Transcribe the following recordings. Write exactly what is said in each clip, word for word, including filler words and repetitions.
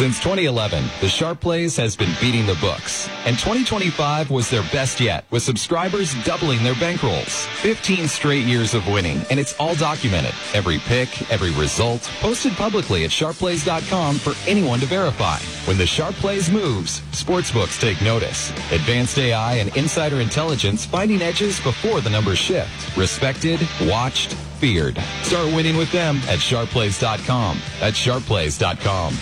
Since twenty eleven, the Sharp Plays has been beating the books. And twenty twenty-five was their best yet, with subscribers doubling their bankrolls. fifteen straight years of winning, and it's all documented. Every pick, every result, posted publicly at sharp plays dot com for anyone to verify. When the Sharp Plays moves, sportsbooks take notice. Advanced A I and insider intelligence finding edges before the numbers shift. Respected, watched, feared. Start winning with them at sharp plays dot com. That's sharp plays dot com.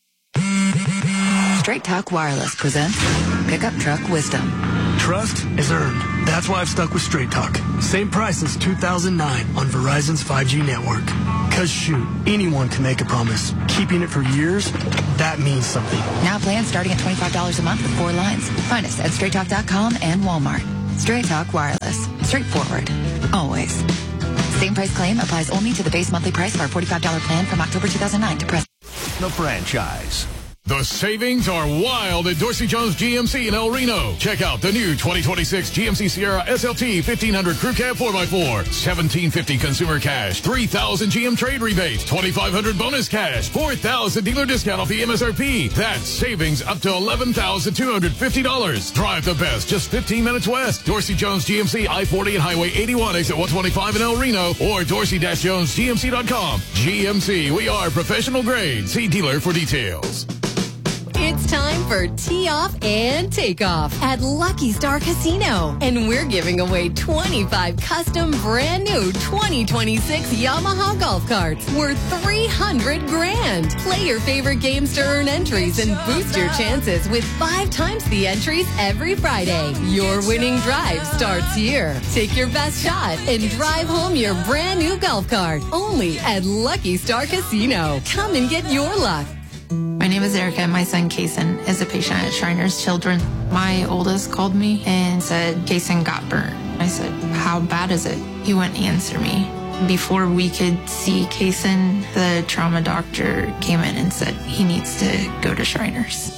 Straight Talk Wireless presents Pickup Truck Wisdom. Trust is earned. That's why I've stuck with Straight Talk. Same price since two thousand nine on Verizon's five G network. Cause shoot, anyone can make a promise. Keeping it for years, that means something. Now plans starting at twenty-five dollars a month with four lines. Find us at straight talk dot com and Walmart. Straight Talk Wireless. Straightforward. Always. Same price claim applies only to the base monthly price of our forty-five dollars plan from October two thousand nine to present. The franchise. The savings are wild at Dorsey Jones G M C in El Reno. Check out the new twenty twenty-six G M C Sierra S L T fifteen hundred Crew Cab four by four, seventeen fifty consumer cash, three thousand G M trade rebate, twenty-five hundred bonus cash, four thousand dealer discount off the M S R P. That's savings up to eleven thousand two hundred fifty dollars. Drive the best, just fifteen minutes west. Dorsey Jones G M C, I forty and Highway eighty-one, exit one twenty-five in El Reno, or dorsey jones g m c dot com. G M C, we are professional grade. See dealer for details. It's time for tee off and take off at Lucky Star Casino. And we're giving away twenty-five custom brand new twenty twenty-six Yamaha golf carts worth three hundred grand. Play your favorite games to earn entries and boost your chances with five times the entries every Friday. Your winning drive starts here. Take your best shot and drive home your brand new golf cart. Only at Lucky Star Casino. Come and get your luck. My name is Erica, and my son, Kason, is a patient at Shriners Children. My oldest called me and said, Kason got burnt. I said, how bad is it? He wouldn't answer me. Before we could see Kason, the trauma doctor came in and said he needs to go to Shriners.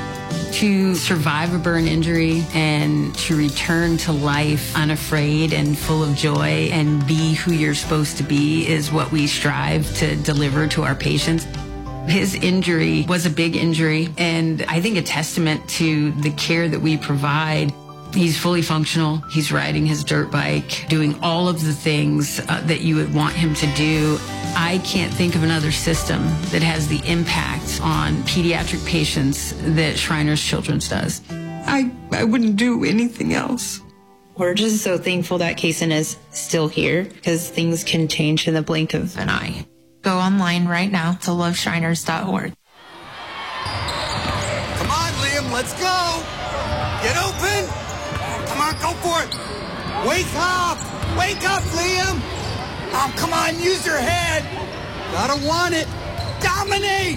To survive a burn injury and to return to life unafraid and full of joy and be who you're supposed to be is what we strive to deliver to our patients. His injury was a big injury, and I think a testament to the care that we provide. He's fully functional. He's riding his dirt bike, doing all of the things uh, that you would want him to do. I can't think of another system that has the impact on pediatric patients that Shriners Children's does. I, I wouldn't do anything else. We're just so thankful that Kason is still here because things can change in the blink of an eye. Go online right now to love shriners dot org. Come on, Liam, let's go. Get open. Come on, go for it. Wake up. Wake up, Liam. Oh, come on, use your head. Gotta want it. Dominate.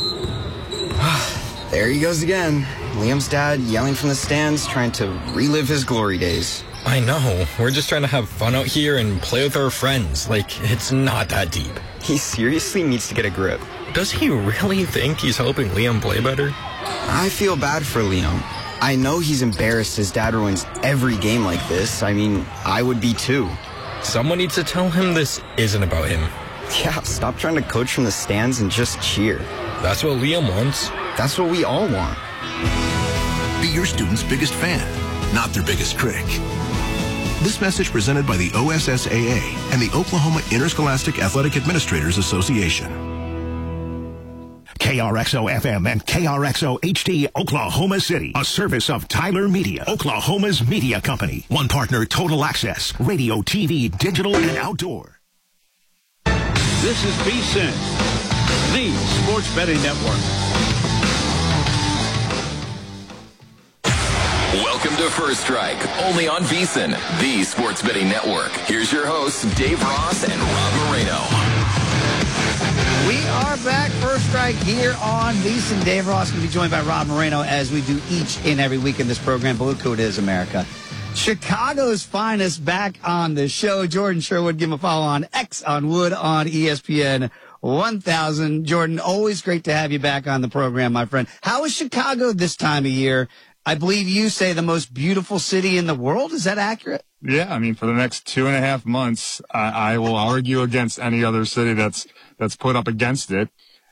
There he goes again. Liam's dad yelling from the stands, trying to relive his glory days. I know. We're just trying to have fun out here and play with our friends. Like, it's not that deep. He seriously needs to get a grip. Does he really think he's helping Liam play better? I feel bad for Liam. I know he's embarrassed his dad ruins every game like this. I mean, I would be too. Someone needs to tell him this isn't about him. Yeah, stop trying to coach from the stands and just cheer. That's what Liam wants. That's what we all want. Be your student's biggest fan, not their biggest critic. This message presented by the O S S A A and the Oklahoma Interscholastic Athletic Administrators Association. K R X O F M and K R X O H D Oklahoma City, a service of Tyler Media, Oklahoma's media company. One partner, Total Access, radio, T V, digital, and outdoor. This is VSiN, the sports betting network. Welcome to First Strike, only on VSiN, the sports betting network. Here's your hosts, Dave Ross and Rob Moreno. We are back, First Strike here on VSiN. Dave Ross going to be joined by Rob Moreno as we do each and every week in this program. But look who it is, America. Chicago's finest back on the show. Jordan Sherwood, give him a follow on X on Wood on E S P N one thousand. Jordan, always great to have you back on the program, my friend. How is Chicago this time of year? I believe you say the most beautiful city in the world. Is that accurate? Yeah, I mean, for the next two and a half months, I, I will argue against any other city that's that's put up against it.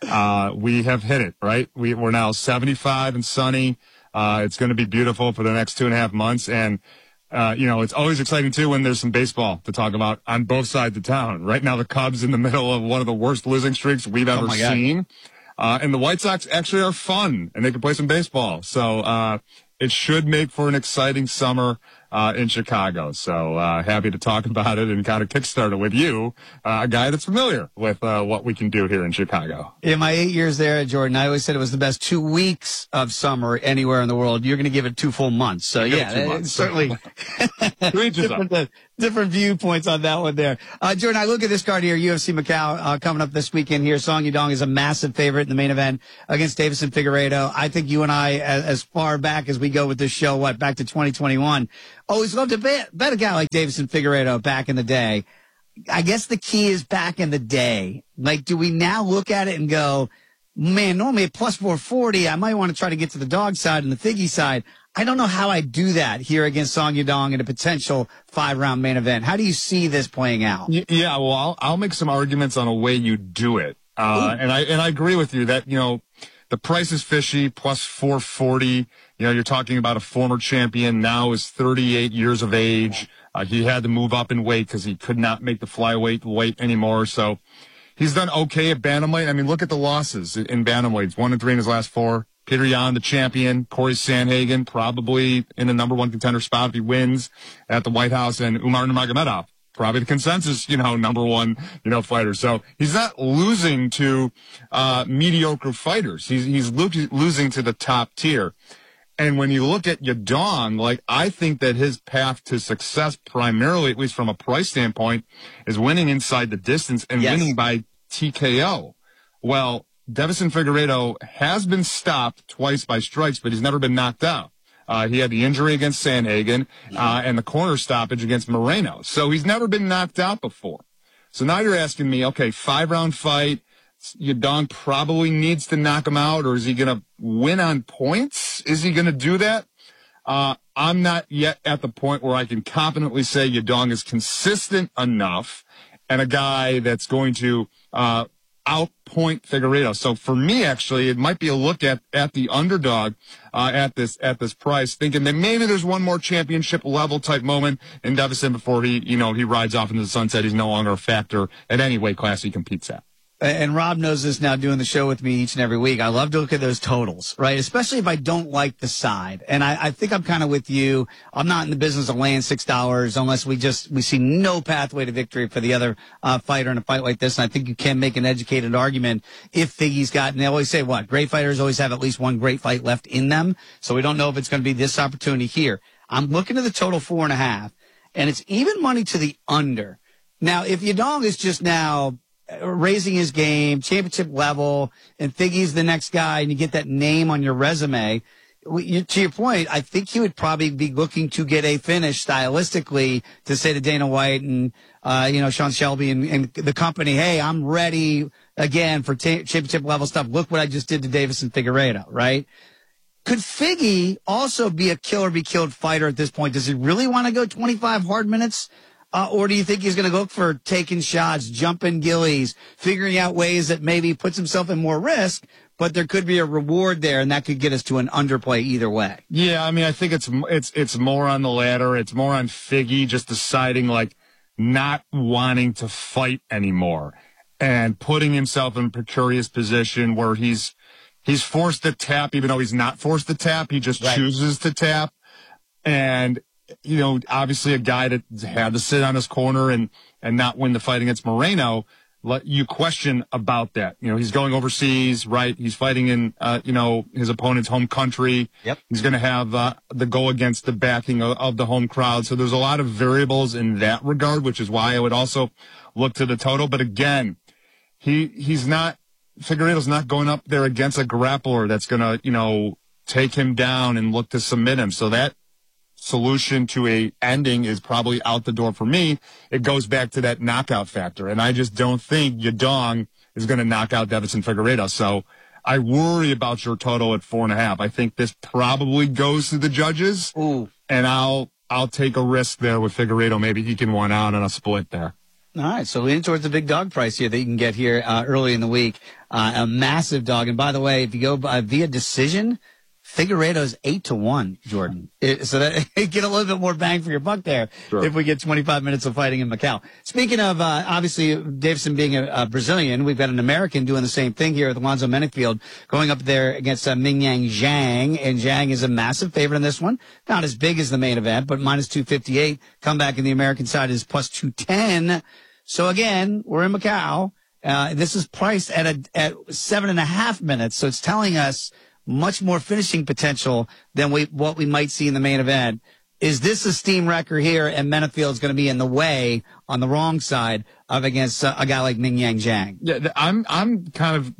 uh, we have hit it, right? We, we're now seventy-five and sunny. Uh, it's going to be beautiful for the next two and a half months. And, uh, you know, it's always exciting, too, when there's some baseball to talk about on both sides of town. Right now, the Cubs in the middle of one of the worst losing streaks we've ever Oh my God. seen. Uh, and the White Sox actually are fun, and they can play some baseball. So uh, it should make for an exciting summer uh, in Chicago. So uh, happy to talk about it and kind of kickstart it with you, uh, a guy that's familiar with uh, what we can do here in Chicago. In my eight years there at Jordan, I always said it was the best two weeks of summer anywhere in the world. You're going to give it two full months. So, Give it yeah, two it's months. certainly different, uh, different viewpoints on that one there. Uh, Jordan, I look at this card here, U F C Macau, uh, coming up this weekend here. Song Yadong is a massive favorite in the main event against Davison Figueiredo. I think you and I, as, as far back as we go with this show, what, back to twenty twenty-one, always loved to bet, bet a guy like Davison Figueiredo back in the day. I guess the key is back in the day. Like, do we now look at it and go, man, normally at plus four forty, I might want to try to get to the dog side and the Figgy side. I don't know how I do that here against Song Yadong in a potential five-round main event. How do you see this playing out? Y- Yeah, well, I'll, I'll make some arguments on a way you do it. Uh, and I, and I agree with you that, you know, the price is fishy, plus four forty. You know, you're talking about a former champion, now is thirty-eight years of age. Uh, he had to move up in weight because he could not make the flyweight weight anymore. So he's done okay at bantamweight. I mean, look at the losses in bantamweights. One and three in his last four. Peter Yan, the champion. Corey Sandhagen, probably in the number one contender spot if he wins at the White House. And Umar Nurmagomedov, probably the consensus, you know, number one, you know, fighter. So he's not losing to uh mediocre fighters. He's he's lo- losing to the top tier. And when you look at Yadong, like, I think that his path to success, primarily, at least from a price standpoint, is winning inside the distance and Yes. winning by T K O. Well, Davison Figueiredo has been stopped twice by strikes, but he's never been knocked out. Uh, he had the injury against Sandhagen uh, and the corner stoppage against Moreno. So he's never been knocked out before. So now you're asking me, okay, five-round fight, Yadong probably needs to knock him out, or is he going to win on points? Is he going to do that? Uh, I'm not yet at the point where I can confidently say Yadong is consistent enough and a guy that's going to uh, outpoint Figueiredo. So for me, actually, it might be a look at, at the underdog uh, at this at this price, thinking that maybe there's one more championship level type moment in Davison before he, you know, he rides off into the sunset. He's no longer a factor at any weight class he competes at. And Rob knows this now, doing the show with me each and every week. I love to look at those totals, right? Especially if I don't like the side. And I, I think I'm kind of with you. I'm not in the business of laying six dollars unless we just, we see no pathway to victory for the other uh, fighter in a fight like this. And I think you can make an educated argument if Figgy's got, and they always say what? Great fighters always have at least one great fight left in them. So we don't know if it's going to be this opportunity here. I'm looking at the total four and a half, and it's even money to the under. Now, if Yadong is just now raising his game, championship level, and Figgy's the next guy, and you get that name on your resume, you, to your point, I think he would probably be looking to get a finish stylistically to say to Dana White and, uh, you know, Sean Shelby and, and the company, hey, I'm ready again for ta- championship level stuff. Look what I just did to Davison Figueiredo, right? Could Figgy also be a kill or be killed fighter at this point? Does he really want to go twenty-five hard minutes? Uh, or do you think he's going to look for taking shots, jumping gillies, figuring out ways that maybe puts himself in more risk, but there could be a reward there, and that could get us to an underplay either way? Yeah, I mean, I think it's it's it's more on the latter. It's more on Figgy just deciding, like, not wanting to fight anymore and putting himself in a precarious position where he's he's forced to tap, even though he's not forced to tap. He just Right. chooses to tap. And, you know, obviously a guy that had to sit on his corner and, and not win the fight against Moreno, let you question about that. You know, he's going overseas, right? He's fighting in, uh, you know, his opponent's home country. Yep. He's going to have uh, the go against the backing of, of the home crowd. So there's a lot of variables in that regard, which is why I would also look to the total. But again, he he's not, Figueiredo's not going up there against a grappler that's going to, you know, take him down and look to submit him. So that solution to a ending is probably out the door for me. It goes back to that knockout factor. And I just don't think Yadong is going to knock out Davison Figueiredo. So I worry about your total at four and a half. I think this probably goes to the judges. Ooh. And I'll, I'll take a risk there with Figueiredo. Maybe he can one out on a split there. All right, so leaning towards the big dog price here that you can get here uh, early in the week. Uh, a massive dog. And by the way, if you go uh, via decision, Figueiredo's eight to one, Jordan. It, so that get a little bit more bang for your buck there sure. if we get twenty-five minutes of fighting in Macau. Speaking of, uh, obviously, Davison being a, a Brazilian, we've got an American doing the same thing here with Alonzo Menefield going up there against uh, Mingyang Zhang. And Zhang is a massive favorite in this one. Not as big as the main event, but minus two fifty-eight. Comeback in the American side is plus two ten. So again, we're in Macau. Uh, this is priced at a, at seven and a half minutes. So it's telling us much more finishing potential than we what we might see in the main event. Is this a steam wrecker here, and Menefield's going to be in the way on the wrong side of against uh, a guy like Mingyang Zhang? Yeah, I'm I'm kind of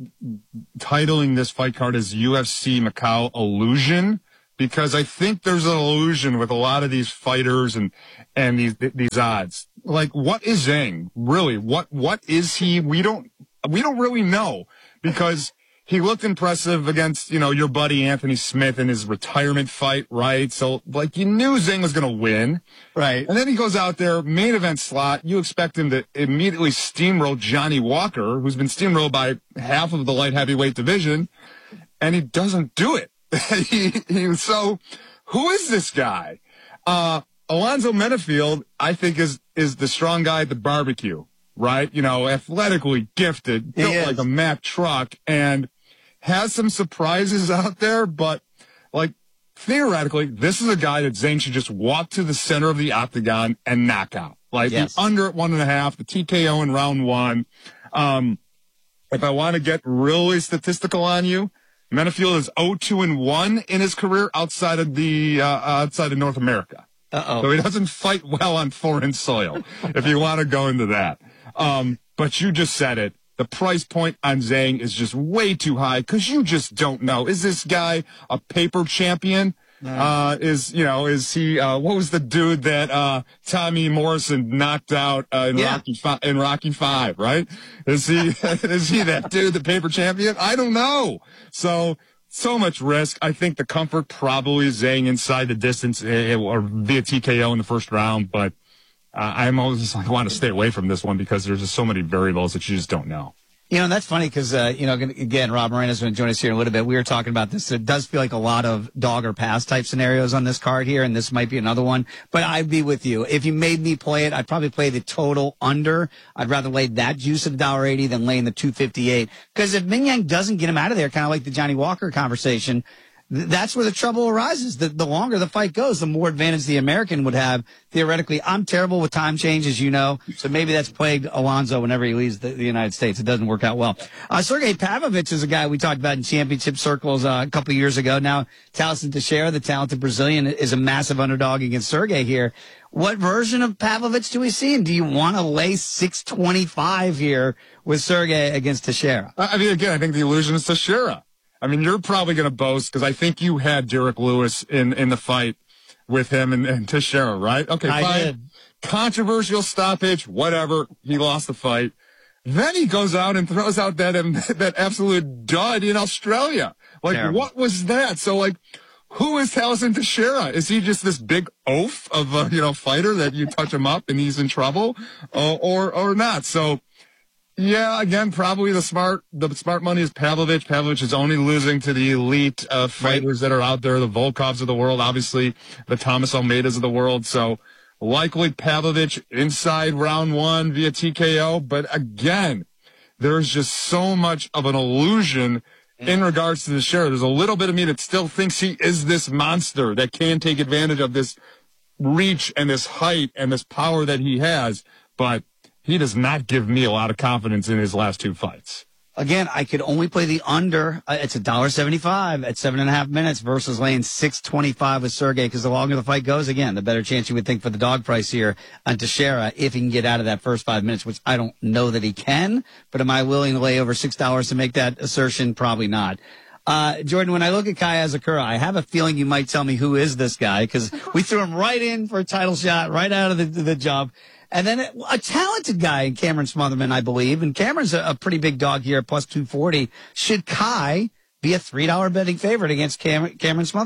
titling this fight card as U F C Macau Illusion, because I think there's an illusion with a lot of these fighters and and these these odds. Like, what is Zhang really? What what is he? We don't we don't really know, because he looked impressive against, you know, your buddy Anthony Smith in his retirement fight, right? So, like, you knew Zhang was going to win. Right. And then he goes out there, main event slot. You expect him to immediately steamroll Johnny Walker, who's been steamrolled by half of the light heavyweight division, and he doesn't do it. he, he, so, who is this guy? Uh, Alonzo Menefield, I think, is is the strong guy at the barbecue, right? You know, athletically gifted, built like a Mack truck, and has some surprises out there, but, like, theoretically, this is a guy that Zhang should just walk to the center of the octagon and knock out. Like, yes. the under at one and a half, the T K O in round one. Um, if I want to get really statistical on you, Menefield is oh two and one in his career outside of the uh, outside of North America. Uh-oh. So he doesn't fight well on foreign soil, if you want to go into that. Um, but you just said it. The price point on Zhang is just way too high, because you just don't know. Is this guy a paper champion? No. Uh, is, you know, is he, uh, what was the dude that, uh, Tommy Morrison knocked out, uh, in Yeah. Rocky Five, in Rocky Five, right? Is he, is he that dude, the paper champion? I don't know. So, so much risk. I think the comfort probably is Zhang inside the distance, eh, or via T K O in the first round, but, uh, I'm always just like, I want to stay away from this one, because there's just so many variables that you just don't know. You know, and that's funny because, uh, you know, again, Rob Moreno's going to join us here in a little bit. We were talking about this. It does feel like a lot of dog or pass type scenarios on this card here, and this might be another one. But I'd be with you. If you made me play it, I'd probably play the total under. I'd rather lay that juice at one dollar eighty than laying the two fifty-eight. Because if Mingyang doesn't get him out of there, kind of like the Johnny Walker conversation, that's where the trouble arises. The, the longer the fight goes, the more advantage the American would have. Theoretically, I'm terrible with time change, as you know, so maybe that's plagued Alonzo whenever he leaves the, the United States. It doesn't work out well. Uh, Sergey Pavlovich is a guy we talked about in championship circles uh, a couple of years ago. Now, Talison Teixeira, the talented Brazilian, is a massive underdog against Sergey here. What version of Pavlovich do we see? And do you want to lay six twenty-five here with Sergey against Teixeira? I mean, again, I think the illusion is Teixeira. I mean, you're probably going to boast, because I think you had Derek Lewis in, in the fight with him and, and Teixeira, right? Okay, I fine. did. Controversial stoppage, whatever. He lost the fight. Then he goes out and throws out that um, that absolute dud in Australia. Like, Terrible. What was that? So, like, who is Talison Teixeira? Is he just this big oaf of a, you know, fighter that you touch him up and he's in trouble, uh, or or not? So, yeah, again, probably the smart the smart money is Pavlovich. Pavlovich is only losing to the elite uh, fighters that are out there, the Volkovs of the world, obviously the Thomas Almeidas of the world. So likely Pavlovich inside round one via T K O. But again, there's just so much of an illusion in regards to the share. There's a little bit of me that still thinks he is this monster that can take advantage of this reach and this height and this power that he has. But he does not give me a lot of confidence in his last two fights. Again, I could only play the under. Uh, it's one dollar seventy-five at seven and a half minutes versus laying six twenty-five with Sergey, because the longer the fight goes, again, the better chance you would think for the dog price here on Teixeira if he can get out of that first five minutes, which I don't know that he can. But am I willing to lay over six dollars to make that assertion? Probably not. Uh, Jordan, when I look at Kai Asakura, I have a feeling you might tell me who is this guy, because we threw him right in for a title shot right out of the, the jump. And then a talented guy in Cameron Smotherman, I believe. And Cameron's a, a pretty big dog here, plus two forty. Should Kai be a three dollar betting favorite against Cam, Cameron Smotherman?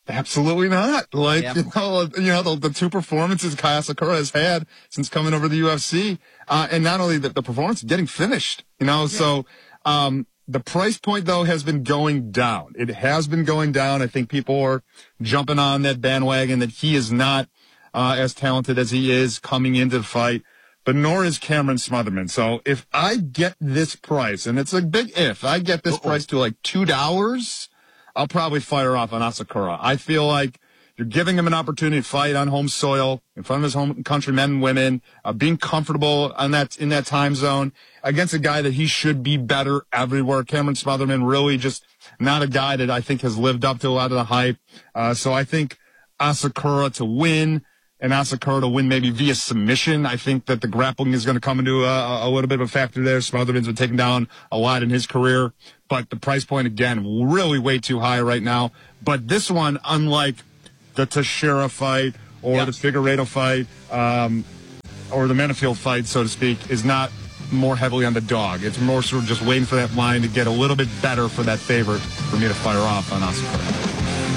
Absolutely not. Like, Yeah. you know, you know the, the two performances Kaya Sakura has had since coming over to the U F C, uh, and not only the, the performance, getting finished, you know, yeah. so um, the price point, though, has been going down. It has been going down. I think people are jumping on that bandwagon that he is not uh, as talented as he is coming into the fight, but nor is Cameron Smotherman. So if I get this price, and it's a big if, I get this Uh-oh. price to like two dollars, I'll probably fire off on Asakura. I feel like you're giving him an opportunity to fight on home soil in front of his home countrymen and women, uh, being comfortable on that in that time zone against a guy that he should be better everywhere. Cameron Smotherman really just not a guy that I think has lived up to a lot of the hype. Uh, so I think Asakura to win, and Asakura to win maybe via submission. I think that the grappling is going to come into a, a little bit of a factor there. Smotherman's been taken down a lot in his career, but the price point, again, really way too high right now. But this one, unlike the Teixeira fight or yep. the Figueiredo fight um, or the Menifield fight, so to speak, is not more heavily on the dog. It's more sort of just waiting for that line to get a little bit better for that favorite for me to fire off on Asakura.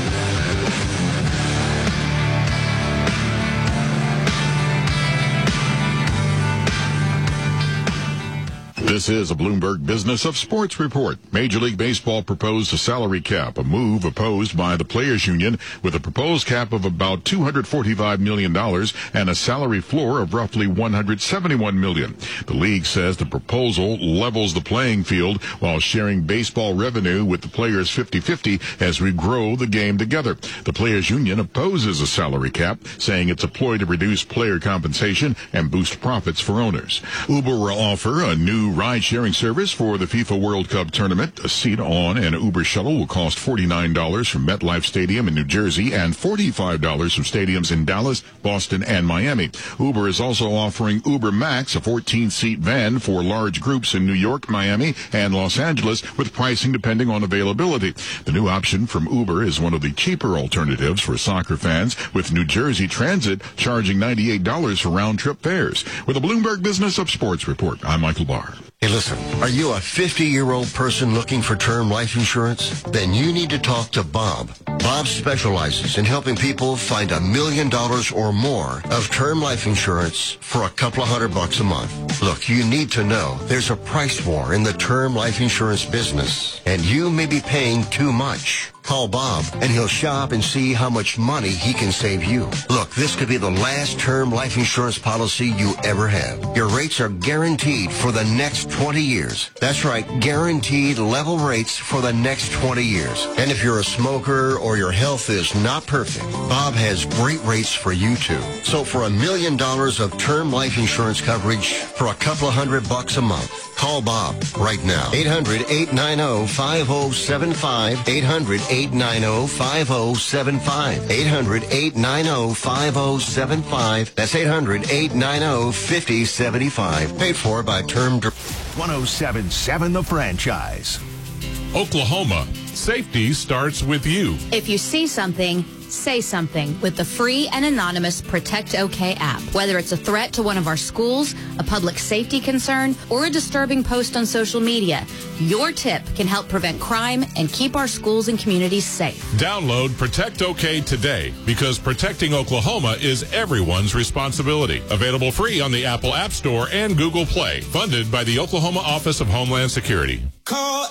This is a Bloomberg Business of Sports report. Major League Baseball proposed a salary cap, a move opposed by the Players Union with a proposed cap of about two hundred forty-five million dollars and a salary floor of roughly one hundred seventy-one million dollars. The league says the proposal levels the playing field while sharing baseball revenue with the players fifty-fifty as we grow the game together. The Players Union opposes a salary cap, saying it's a ploy to reduce player compensation and boost profits for owners. Uber will offer a new ride-sharing service for the FIFA World Cup tournament. A seat on an Uber shuttle will cost forty-nine dollars from MetLife Stadium in New Jersey and forty-five dollars from stadiums in Dallas, Boston, and Miami. Uber is also offering Uber Max, a fourteen-seat van for large groups in New York, Miami, and Los Angeles, with pricing depending on availability. The new option from Uber is one of the cheaper alternatives for soccer fans, with New Jersey Transit charging ninety-eight dollars for round-trip fares. With a Bloomberg Business of Sports report, I'm Michael Barr. Hey, listen, are you a fifty-year-old person looking for term life insurance? Then you need to talk to Bob. Bob specializes in helping people find a million dollars or more of term life insurance for a couple of hundred bucks a month. Look, you need to know there's a price war in the term life insurance business, and you may be paying too much. Call Bob, and he'll shop and see how much money he can save you. Look, this could be the last term life insurance policy you ever have. Your rates are guaranteed for the next twenty years. That's right, guaranteed level rates for the next twenty years. And if you're a smoker or your health is not perfect, Bob has great rates for you too. So for a million dollars of term life insurance coverage for a couple of hundred bucks a month, call Bob right now. eight hundred, eight nine zero, five zero seven five. eight hundred, eight nine zero, five zero seven five. eight hundred, eight nine zero, five zero seven five. That's eight hundred, eight nine zero, five zero seven five. Paid for by Term. one oh seven point seven The Franchise. Oklahoma. Safety starts with you. If you see something, say something with the free and anonymous Protect OK app. Whether it's a threat to one of our schools, a public safety concern, or a disturbing post on social media, your tip can help prevent crime and keep our schools and communities safe. Download Protect OK today, because protecting Oklahoma is everyone's responsibility. Available free on the Apple App Store and Google Play. Funded by the Oklahoma Office of Homeland Security. Call